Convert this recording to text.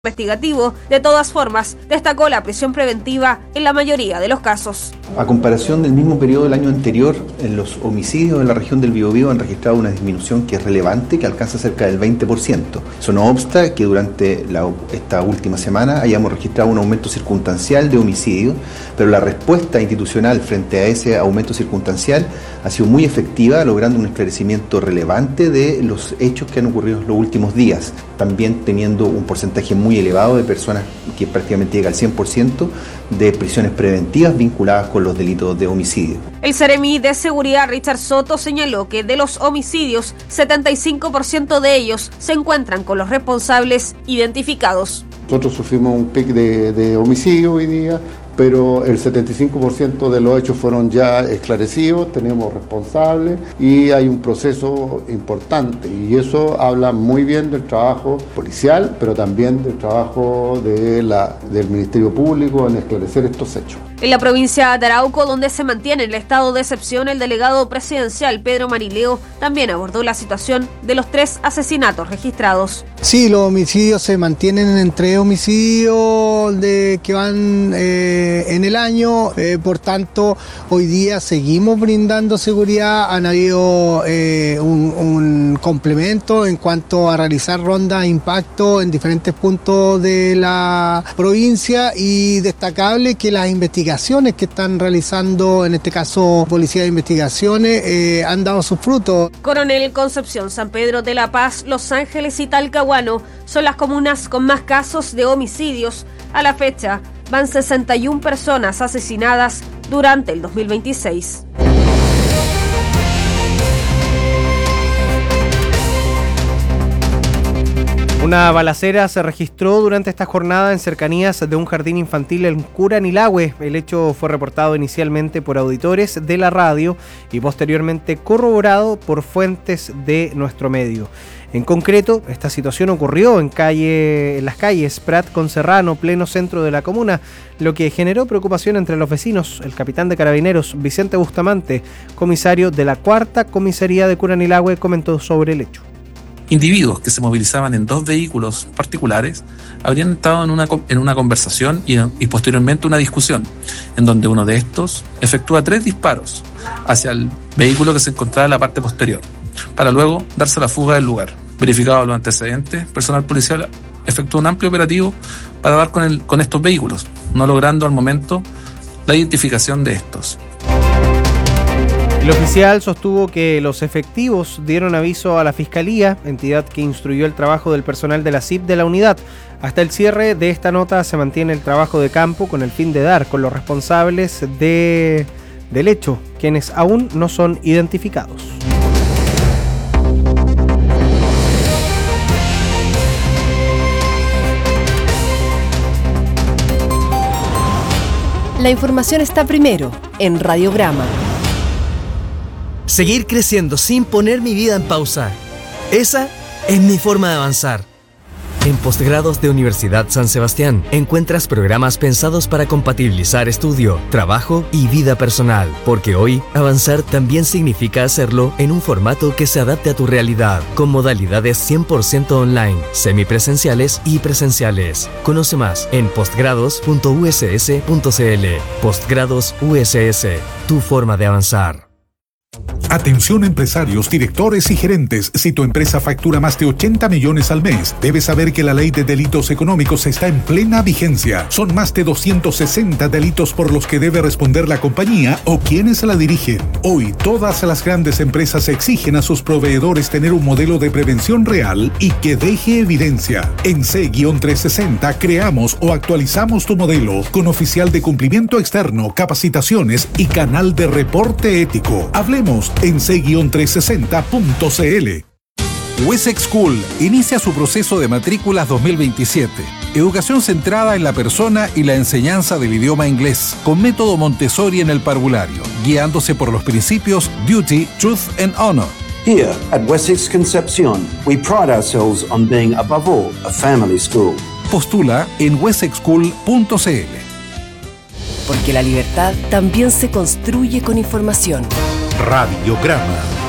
investigativo. De todas formas, destacó la prisión preventiva en la mayoría de los casos. A comparación del mismo periodo del año anterior, en los homicidios en la región del Biobío han registrado una disminución que es relevante, que alcanza cerca del 20%. Eso no obsta que durante esta última semana hayamos registrado un aumento circunstancial de homicidios, pero la respuesta institucional frente a ese aumento circunstancial ha sido muy efectiva, logrando un esclarecimiento relevante de los hechos que han ocurrido en los últimos días, también teniendo un porcentaje muy elevado de personas que prácticamente llega al 100% de prisiones preventivas vinculadas con los delitos de homicidio. El Seremi de Seguridad Richard Soto señaló que de los homicidios, 75% de ellos se encuentran con los responsables identificados. Nosotros sufrimos un pic de homicidio hoy día, pero el 75% de los hechos fueron ya esclarecidos, tenemos responsables y hay un proceso importante, y eso habla muy bien del trabajo policial, pero también del trabajo del Ministerio Público en esclarecer estos hechos. En la provincia de Arauco, donde se mantiene el estado de excepción, el delegado presidencial Pedro Marileo también abordó la situación de los 3 asesinatos registrados. Sí, los homicidios se mantienen en 3 homicidios que van en el año, por tanto hoy día seguimos brindando seguridad. Han habido un complemento en cuanto a realizar rondas de impacto en diferentes puntos de la provincia, y destacable que las investigaciones que están realizando, en este caso Policía de Investigaciones, han dado sus frutos. Coronel Concepción, San Pedro de la Paz, Los Ángeles y Talcahuano son las comunas con más casos de homicidios. A la fecha, van 61 personas asesinadas durante el 2026. Una balacera se registró durante esta jornada en cercanías de un jardín infantil en Curanilahue. El hecho fue reportado inicialmente por auditores de la radio y posteriormente corroborado por fuentes de nuestro medio. En concreto, esta situación ocurrió en las calles Prat con Serrano, pleno centro de la comuna, lo que generó preocupación entre los vecinos. El capitán de Carabineros, Vicente Bustamante, comisario de la 4ª Comisaría de Curanilahue, comentó sobre el hecho. Individuos que se movilizaban en 2 vehículos particulares habrían estado en una conversación y posteriormente una discusión, en donde uno de estos efectúa 3 disparos hacia el vehículo que se encontraba en la parte posterior, para luego darse la fuga del lugar. Verificados los antecedentes, personal policial efectuó un amplio operativo para dar con estos vehículos, no logrando al momento la identificación de estos. El oficial sostuvo que los efectivos dieron aviso a la Fiscalía, entidad que instruyó el trabajo del personal de la CIP de la unidad. Hasta el cierre de esta nota se mantiene el trabajo de campo con el fin de dar con los responsables del hecho, quienes aún no son identificados. La información está primero en Radiograma. Seguir creciendo sin poner mi vida en pausa. Esa es mi forma de avanzar. En Postgrados de Universidad San Sebastián encuentras programas pensados para compatibilizar estudio, trabajo y vida personal, porque hoy avanzar también significa hacerlo en un formato que se adapte a tu realidad, con modalidades 100% online, semipresenciales y presenciales. Conoce más en postgrados.uss.cl. Postgrados USS, tu forma de avanzar. Atención empresarios, directores y gerentes. Si tu empresa factura más de 80 millones al mes, debes saber que la ley de delitos económicos está en plena vigencia. Son más de 260 delitos por los que debe responder la compañía o quienes la dirigen. Hoy, todas las grandes empresas exigen a sus proveedores tener un modelo de prevención real y que deje evidencia. En C-360 creamos o actualizamos tu modelo con oficial de cumplimiento externo, capacitaciones y canal de reporte ético. Hablemos en c-360.cl. Wessex School inicia su proceso de matrículas 2027. Educación centrada en la persona y la enseñanza del idioma inglés, con método Montessori en el parvulario, guiándose por los principios Duty, Truth and Honor. Here at Wessex Concepcion, we pride ourselves on being above all a family school. Postula en wessexschool.cl. Porque la libertad también se construye con información. Radiograma.